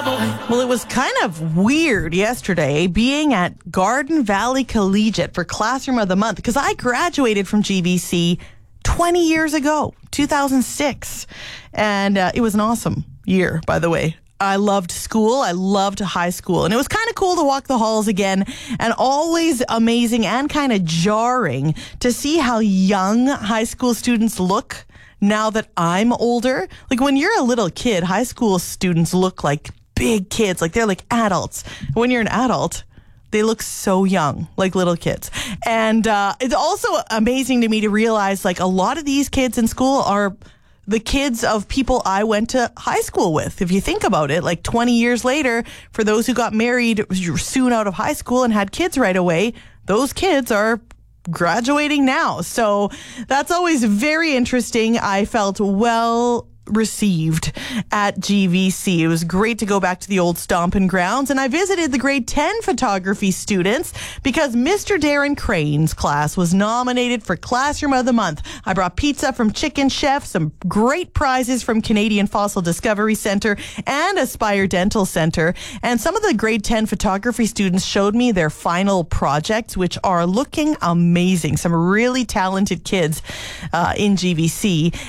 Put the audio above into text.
Well, it was kind of weird yesterday being at Garden Valley Collegiate for Classroom of the Month because I graduated from GVC 20 years ago, 2006. And it was an awesome year, by the way. I loved school. I loved high school. And it was kind of cool to walk the halls again, and always amazing and kind of jarring to see how young high school students look now that I'm older. Like when you're a little kid, high school students look like big kids, like they're like adults. When you're an adult, they look so young, like little kids. And it's also amazing to me to realize like a lot of these kids in school are the kids of people I went to high school with. If you think about it, like 20 years later, for those who got married soon out of high school and had kids right away, those kids are graduating now. So that's always very interesting. I felt well received at GVC. It was great to go back to the old stomping grounds, and I visited the grade 10 photography students because Mr. Darren Crane's class was nominated for Classroom of the Month. I brought pizza from Chicken Chef, some great prizes from Canadian Fossil Discovery Centre and Aspire Dental Centre, and some of the grade 10 photography students showed me their final projects, which are looking amazing. Some really talented kids in GVC.